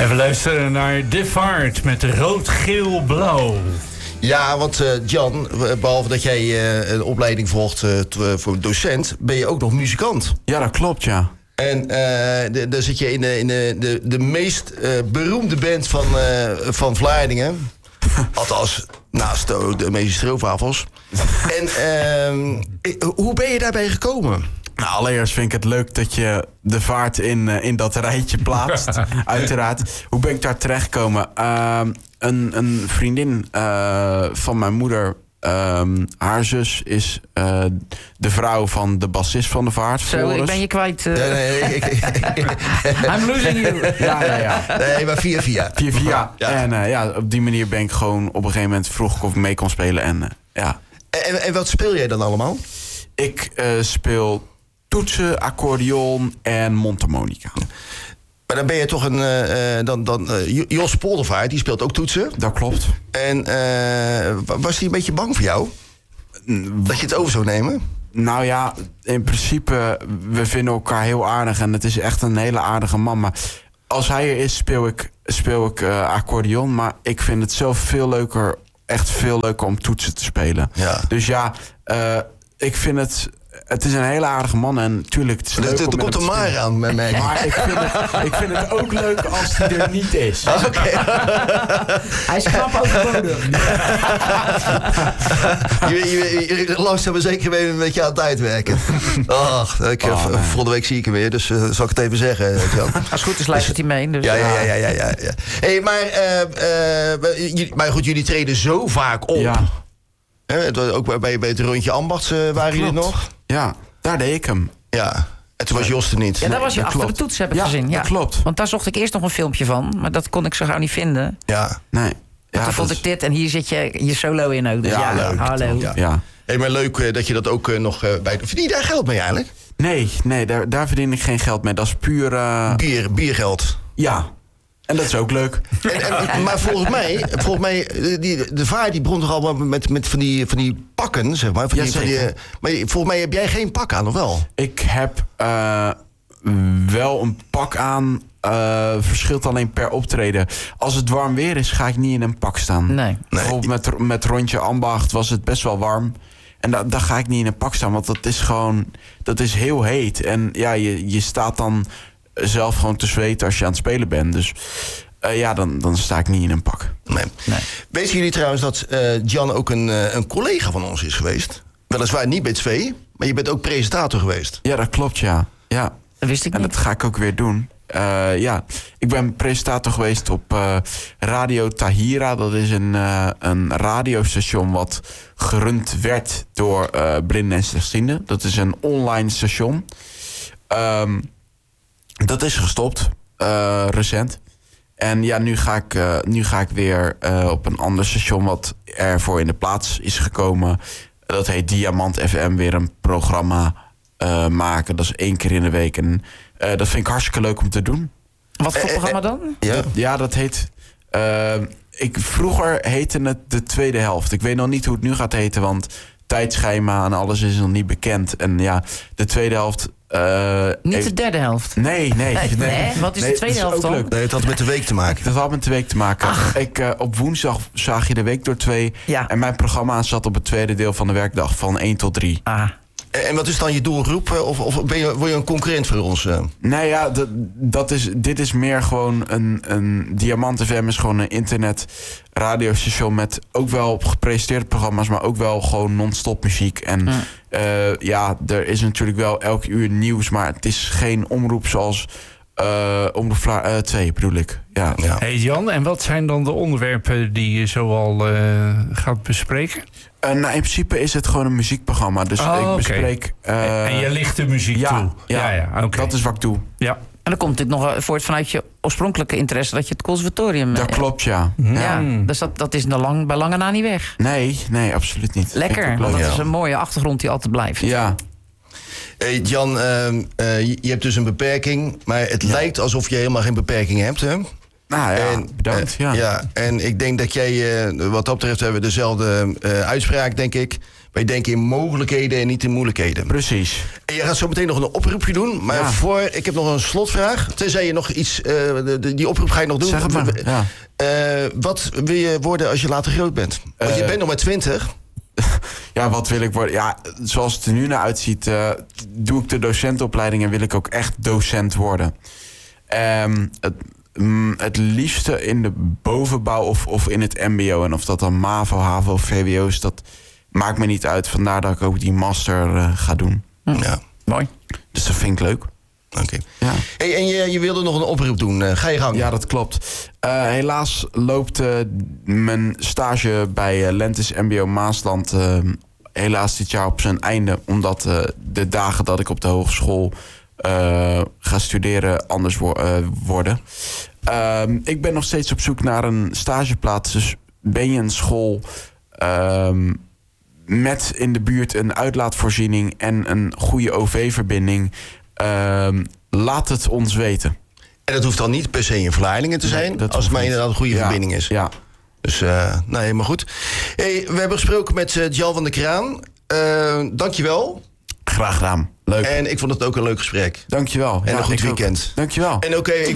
En we luisteren naar De Vaart met rood-geel-blauw. Ja, want Jan, behalve dat jij een opleiding volgt voor docent, ben je ook nog muzikant. Ja, dat klopt, ja. En daar zit je in de meest beroemde band van Vlaardingen. Althans, naast de meeste stroopwafels. En hoe ben je daarbij gekomen? Nou, allereerst vind ik het leuk dat je De Vaart in dat rijtje plaatst. Uiteraard. Hoe ben ik daar terechtgekomen? Een vriendin van mijn moeder, haar zus is de vrouw van de bassist van De Vaart. Zo, ik ben je kwijt. I'm losing you. Ja. Nee, maar via. Ja. En op die manier ben ik gewoon op een gegeven moment vroeg of ik mee kon spelen. En wat speel jij dan allemaal? Ik speel toetsen, accordeon en mondharmonica. Maar dan ben je toch Jos Poldervaart, die speelt ook toetsen. Dat klopt. En was hij een beetje bang voor jou? Dat je het over zou nemen? Nou ja, in principe, we vinden elkaar heel aardig. En het is echt een hele aardige man. Maar als hij er is, speel ik accordeon. Maar ik vind het zelf veel leuker, echt veel leuker om toetsen te spelen. Ja. Dus ja, ik vind het... Het is een hele aardige man en natuurlijk... Er komt een maar aan met mij. Maar ik vind het ook leuk als hij er niet is. Okay. Hij is knap overbodig. Langzaam maar zeker weer een beetje aan het uitwerken. Volgende week zie ik hem weer, dus zal ik het even zeggen. Als het goed is, luistert hij mee. Dus ja. Hey, maar goed, jullie treden zo vaak op. Ja. Ook bij het rondje ambachts waren jullie nog? Ja, daar deed ik hem. Ja, en toen was Jos er niet. Ja, daar was je achter de toets, heb ik gezien. Ja, dat klopt. Want daar zocht ik eerst nog een filmpje van, maar dat kon ik zo gauw niet vinden. Ja. Nee. Ja, toen vond ik dit en hier zit je solo in ook. Dus leuk. Hallo. Ja. Hey, maar leuk dat je dat ook nog bij... Verdien je daar geld mee eigenlijk? Nee, daar verdien ik geen geld mee. Dat is puur... Biergeld. Ja. En dat is ook leuk. Maar volgens mij de Vaart die begon toch al met van die pakken, zeg maar. Maar volgens mij heb jij geen pak aan, of wel? Ik heb wel een pak aan. Verschilt alleen per optreden. Als het warm weer is, ga ik niet in een pak staan. Nee. Bijvoorbeeld met rondje ambacht was het best wel warm. En daar ga ik niet in een pak staan, want dat is heel heet. En ja, je staat dan zelf gewoon te zweten als je aan het spelen bent. Dus dan sta ik niet in een pak. Nee. Weten jullie trouwens dat Jan ook een collega van ons is geweest? Weliswaar niet bij 2, maar je bent ook presentator geweest. Ja, dat klopt, ja. Dat wist ik niet. En dat ga ik ook weer doen. Ik ben presentator geweest op Radio Tahira. Dat is een radiostation wat gerund werd door blinden en slechtzienden. Dat is een online station. Dat is gestopt, recent. En ja, nu ga ik weer op een ander station wat ervoor in de plaats is gekomen. Dat heet Diamant FM, weer een programma maken. Dat is 1 keer in de week. En dat vind ik hartstikke leuk om te doen. Wat voor programma dan? Ja, dat heet... Vroeger heette het De Tweede Helft. Ik weet nog niet hoe het nu gaat heten, want tijdschema en alles is nog niet bekend. En ja, de tweede helft... niet de derde helft? Nee. Wat is de tweede helft dan? Leuk. Nee, het had met de week te maken. Dat had met de week te maken. Op woensdag zag je de week door 2. Ja. En mijn programma zat op het tweede deel van de werkdag van 1 tot 3. En wat is dan je doelgroep? Of word je een concurrent voor ons? Nee, ja, dit is meer gewoon een Diamant FM is gewoon een internet radiostation met ook wel gepresenteerde programma's, maar ook wel gewoon non-stop muziek. En er is natuurlijk wel elk uur nieuws, maar het is geen omroep zoals Omroep 2 bedoel ik. Ja. Hey Jan, en wat zijn dan de onderwerpen die je zoal gaat bespreken? In principe is het gewoon een muziekprogramma. Dus ik bespreek... en je licht de muziek toe? Ja, dat is wat ik doe. Ja. En dan komt dit nog voort vanuit je oorspronkelijke interesse dat je het conservatorium... Dat klopt, ja. Dus dat is bij lange na niet weg. Nee, absoluut niet. Lekker, want dat is een mooie achtergrond die altijd blijft. Ja. Hey Jan, je hebt dus een beperking, maar het lijkt alsof je helemaal geen beperking hebt, hè? Nou ja, bedankt. En ik denk dat jij, wat dat betreft, hebben we dezelfde uitspraak, denk ik. Wij denken in mogelijkheden en niet in moeilijkheden. Precies. En je gaat zo meteen nog een oproepje doen. Maar ik heb nog een slotvraag. Tenzij je nog iets... die oproep ga je nog doen. Zeg het maar. Ja. Wat wil je worden als je later groot bent? Want je bent nog maar 20. Ja, wat wil ik worden? Ja, zoals het er nu naar uitziet... doe ik de docentenopleiding en wil ik ook echt docent worden. Het liefste in de bovenbouw of in het mbo. En of dat dan MAVO, HAVO of VWO is... dat maakt me niet uit. Vandaar dat ik ook die master ga doen. Ja. Mooi. Dus dat vind ik leuk. Oké. Ja. Hey, en je wilde nog een oproep doen. Ga je gang. Ja, dat klopt. Helaas loopt mijn stage bij Lentes MBO Maasland... helaas dit jaar op zijn einde. Omdat de dagen dat ik op de hogeschool ga studeren anders worden. Ik ben nog steeds op zoek naar een stageplaats. Dus ben je een school... met in de buurt een uitlaatvoorziening en een goede OV-verbinding... laat het ons weten. En dat hoeft dan niet per se in Vlaardingen te zijn... Nee, als het maar inderdaad een goede verbinding is. Ja. Dus, nou, helemaal goed. Hey, we hebben gesproken met Djal van der Kraan. Dankjewel. Graag gedaan. Leuk. En ik vond het ook een leuk gesprek. Dankjewel. En een goed weekend. Dankjewel. En oké.